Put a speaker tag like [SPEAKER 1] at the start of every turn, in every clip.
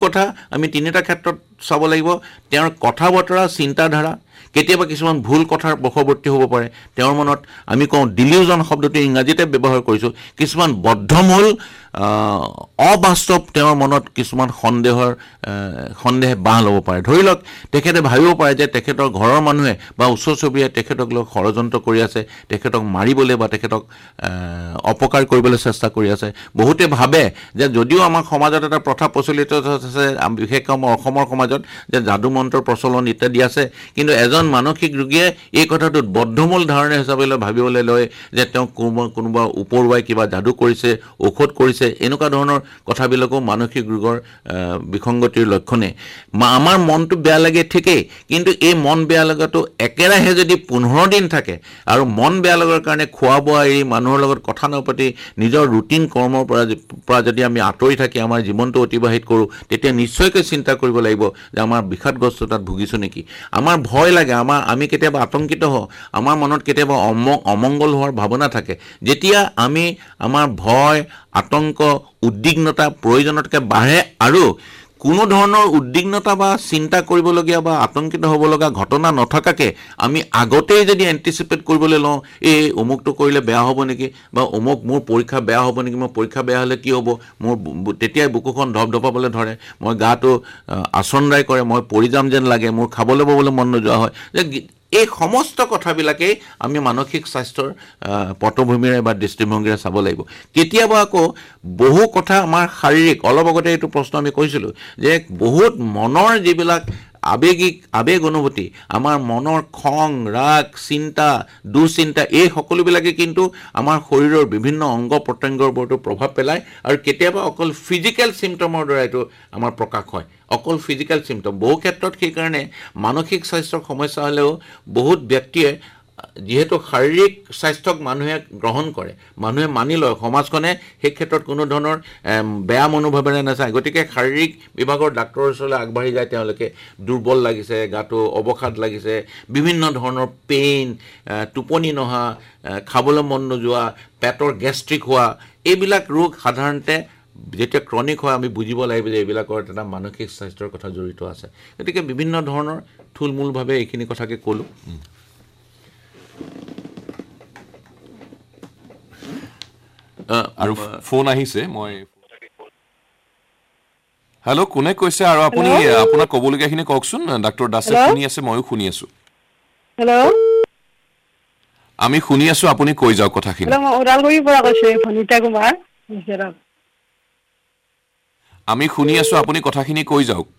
[SPEAKER 1] কথা আমি তিনিটা ক্ষেত্ৰত চাব লাগিব তেওঁৰ কথা বতৰা চিন্তাধাৰা কেতিয়াবা কিছুমান ভুল কথাৰ বশৱৰ্তী হ'ব পাৰে তেওঁৰ মনত আমি কওঁ ডিলিউজন শব্দটো ইংৰাজীতে ব্যৱহাৰ কৰিছোঁ কিছুমান বদ্ধমূল অবাস্তৱ তেওঁৰ মনত কিছুমান সন্দেহে বাহ ল'ব পাৰে ধৰি লওক তেখেতে ভাবিব পাৰে যে তেখেতৰ ঘৰৰ মানুহে বা ওচৰ চুবুৰীয়াই তেখেতক লৈ ষড়যন্ত্ৰ কৰি আছে তেখেতক মাৰিবলৈ বা তেখেতক অপকাৰ কৰিবলৈ চেষ্টা কৰি আছে বহুতে ভাবে যে যদিও আমাৰ সমাজত এটা প্ৰথা প্ৰচলিত আছে বিশেষকৈ আমাৰ অসমৰ সমাজত যে যাদু মন্ত্ৰৰ প্ৰচলন ইত্যাদি আছে কিন্তু এজন মানসিক ৰোগীয়ে এই কথাটোত বদ্ধমূল ধাৰণা হিচাপে ভাবিবলৈ লয় যে তেওঁ কোনোবা উপৰুৱাই কিবা যাদু কৰিছে ঔষধ কৰিছে এনেকুৱা ধৰণৰ কথাবিলাকো মানসিক ৰোগৰ বিসংগতিৰ লক্ষণে আমাৰ মনটো বেয়া লাগে ঠিকেই কিন্তু এই মন বেয়া লগাটো একেৰাহে যদি 15 দিন থাকে আৰু মন বেয়া লগাৰ কাৰণে খোৱা বোৱা এৰি মানুহৰ লগত কথা নপাতি নিজৰ ৰুটিন কৰ্মৰ পৰা যদি আমি আঁতৰি থাকি আমাৰ জীৱনটো অতিবাহিত কৰোঁ তেতিয়া নিশ্চয়কৈ চিন্তা কৰিব লাগিব যে আমাৰ বিষাদগ্ৰস্ততাত ভুগিছোঁ নেকি আমাৰ ভয় লাগে আমি কেতিয়াবা আতংকিত হওঁ আমাৰ মনত কেতিয়াবা অমংগল হোৱাৰ ভাৱনা থাকে যেতিয়া আমি আমাৰ ভয় আতংক উদ্বিগ্নতা প্ৰয়োজনতকৈ বাঢ়ে আৰু কোনো ধৰণৰ উদ্বিগ্নতা বা চিন্তা কৰিবলগীয়া বা আতংকিত হ'ব লগা ঘটনা নথকাকৈ আমি আগতেই যদি এণ্টিচিপেট কৰিবলৈ লওঁ এই অমুকটো কৰিলে বেয়া হ'ব নেকি বা মোৰ পৰীক্ষা বেয়া হ'ব নেকি মোৰ পৰীক্ষা বেয়া হ'লে কি হ'ব মোৰ তেতিয়াই বুকুখন ধপধপাবলৈ ধৰে মই গাটো আচন্দাই কৰে মই পৰি যাম যেন লাগে মোৰ খাবলৈ ববলৈ মন নোযোৱা হয় যে এই সমস্ত কথাবিলাকেই আমি মানসিক স্বাস্থ্যৰ পটভূমিৰে বা দৃষ্টিভংগীৰে চাব লাগিব কেতিয়াবা আকৌ বহু কথা আমাৰ শাৰীৰিক অলপ আগতে এইটো প্ৰশ্ন আমি কৈছিলোঁ যে বহুত মনৰ যিবিলাক আবেগ অনুভূতি আমাৰ মনৰ খং ৰাগ চিন্তা দুশ্চিন্তা এই সকলোবিলাকে কিন্তু আমাৰ শৰীৰৰ বিভিন্ন অংগ প্ৰত্যংগৰ ওপৰতো প্ৰভাৱ পেলায় আৰু কেতিয়াবা অকল ফিজিকেল চিমটমৰ দ্বাৰা এইটো আমাৰ প্ৰকাশ হয় অকল ফিজিকেল চিমটম বহু ক্ষেত্ৰত সেইকাৰণে মানসিক স্বাস্থ্যৰ সমস্যা হ'লেও বহুত ব্যক্তিয়ে যিহেতু শাৰীৰিক স্বাস্থ্যক মানুহে গ্ৰহণ কৰে মানুহে মানি লয় সমাজখনে সেই ক্ষেত্ৰত কোনো ধৰণৰ বেয়া মনোভাৱেৰে নাচায় গতিকে শাৰীৰিক বিভাগৰ ডাক্তৰৰ ওচৰলৈ আগবাঢ়ি যায় তেওঁলোকে দুৰ্বল লাগিছে গাটো অৱসাদ লাগিছে বিভিন্ন ধৰণৰ পেইন টোপনি নহা খাবলৈ মন নোযোৱা পেটৰ গেষ্ট্ৰিক হোৱা এইবিলাক ৰোগ সাধাৰণতে যেতিয়া ক্ৰনিক হয় আমি বুজিব লাগিব যে এইবিলাকৰ এটা মানসিক স্বাস্থ্যৰ কথা জড়িত আছে গতিকে বিভিন্ন ধৰণৰ থুলমূলভাৱে এইখিনি কথাকে ক'লোঁ
[SPEAKER 2] আৰু ফোন আহিছে মই হেল্ল' কোনে কৈছে আৰু আপুনি আপোনাৰ ক'বলগীয়াখিনি কওকচোন ডাক্তৰ দাসে শুনি আছে ময়ো শুনি আছোঁ
[SPEAKER 3] হেল্ল'
[SPEAKER 2] আমি শুনি আছোঁ আপুনি কৈ যাওক কথাখিনি
[SPEAKER 3] মই ওদালগুৰিৰ পৰা কৈছোঁ ভনিতা কুমাৰ
[SPEAKER 2] আমি শুনি আছোঁ আপুনি কথাখিনি কৈ যাওক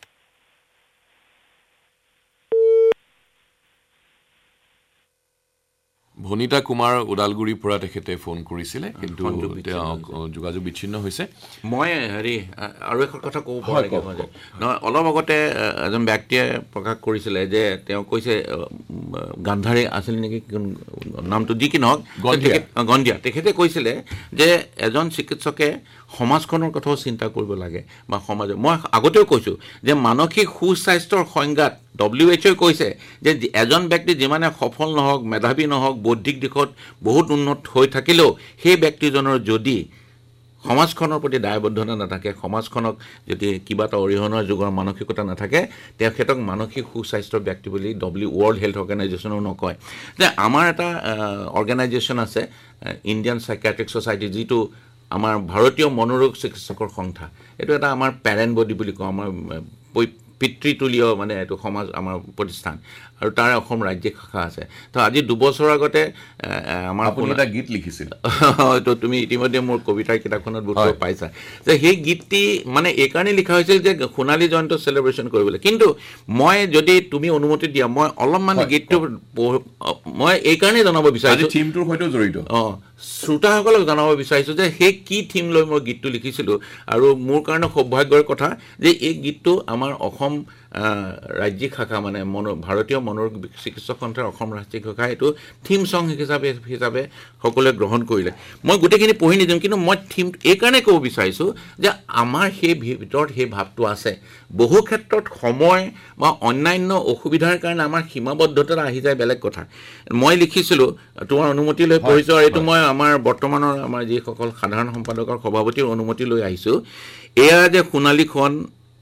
[SPEAKER 2] ভনিতা কুমাৰ ওদালগুৰিৰ পৰা তেখেতে ফোন কৰিছিলে কিন্তু যোগাযোগ বিচ্ছিন্ন হৈছে
[SPEAKER 1] মই আৰু এখন কথা ক'ব পাৰোঁ নহয় অলপ আগতে এজন ব্যক্তিয়ে প্ৰকাশ কৰিছিলে যে তেওঁ কৈছে গান্ধাৰী আছিল নেকি নামটো যি কি নহওক গন্ধিয়া তেখেতে কৈছিলে যে এজন চিকিৎসকে সমাজখনৰ কথাও চিন্তা কৰিব লাগে বা সমাজৰ মই আগতেও কৈছোঁ যে মানসিক সুস্বাস্থ্যৰ সংজ্ঞাত WHO কৈছে যে এজন ব্যক্তি যিমানে সফল নহওক মেধাৱী নহওক বৌদ্ধিক দিশত বহুত উন্নত হৈ থাকিলেও সেই ব্যক্তিজনৰ যদি সমাজখনৰ প্ৰতি দায়বদ্ধতা নাথাকে সমাজখনক যদি কিবা এটা অৰিহণা যোগৰ মানসিকতা নাথাকে তেখেতক মানসিক সুস্বাস্থ্যৰ ব্যক্তি বুলি ৱৰ্ল্ড হেল্থ অৰ্গেনাইজেশ্যনেও নকয় যে আমাৰ এটা অৰ্গেনাইজেশ্যন আছে ইণ্ডিয়ান চাইকিয়াট্ৰিক ছ'চাইটি যিটো আমাৰ ভাৰতীয় মনোৰোগ চিকিৎসকৰ সংস্থা এইটো এটা আমাৰ পেৰেণ্ট বডি বুলি কওঁ আমাৰ পিতৃতুলীয় মানে এইটো সমাজ আমাৰ প্ৰতিষ্ঠান আৰু তাৰ অসম ৰাজ্যিক শাখা আছে তো আজি 2 বছৰ আগতে আমাৰ
[SPEAKER 2] আপুনি এটা গীত লিখিছিল
[SPEAKER 1] হয়তো তুমি ইতিমধ্যে মোৰ কবিতাৰ কিতাপখনত বোধহয় পাইছা যে সেই গীতটি মানে এইকাৰণে লিখা হৈছিল যে সোণালী জয়ন্ত চেলিব্ৰেশ্যন কৰিবলৈ কিন্তু মই যদি তুমি অনুমতি দিয়া মই অলপমান গীতটো মই এইকাৰণে জনাব বিচাৰিছোঁ
[SPEAKER 2] থিমটোৰ সৈতে জড়িত
[SPEAKER 1] শ্ৰোতাসকলক জনাব বিচাৰিছোঁ যে সেই কি থিম লৈ মই গীতটো লিখিছিলোঁ আৰু মোৰ কাৰণে সৌভাগ্যৰ কথা যে এই গীতটো আমাৰ অসম ৰাজ্যিক শাখা মানে ভাৰতীয় মনোৰোগ চিকিৎসক সন্থাৰ অসম ৰাজ্যিক শাখা এইটো থিম ছং হিচাপে সকলোৱে গ্ৰহণ কৰিলে মই গোটেইখিনি পঢ়ি নিদিম কিন্তু মই থিম এইকাৰণে ক'ব বিচাৰিছোঁ যে আমাৰ সেই ভিতৰত সেই ভাৱটো আছে বহু ক্ষেত্ৰত সময় বা অন্যান্য অসুবিধাৰ কাৰণে আমাৰ সীমাবদ্ধতা আহি যায় বেলেগ কথা মই লিখিছিলোঁ তোমাৰ অনুমতি লৈ পঢ়িছোঁ আৰু এইটো মই আমাৰ বৰ্তমানৰ আমাৰ যিসকল সাধাৰণ সম্পাদকৰ সভাপতিৰ অনুমতি লৈ আহিছোঁ এয়া যে সোণালীখন